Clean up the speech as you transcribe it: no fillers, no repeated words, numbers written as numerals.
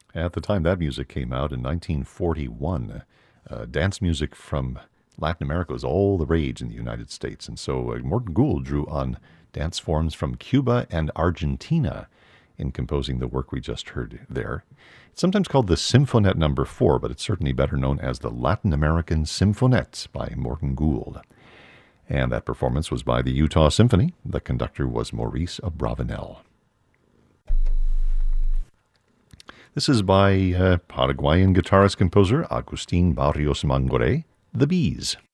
At the time that music came out in 1941, dance music from Latin America was all the rage in the United States. And so Morton Gould drew on dance forms from Cuba and Argentina in composing the work we just heard there. It's sometimes called the Symphonette Number 4, but it's certainly better known as the Latin American Symphonette by Morton Gould. And that performance was by the Utah Symphony. The conductor was Maurice Abravanel. This is by Paraguayan guitarist-composer Agustin Barrios Mangore, The Bees.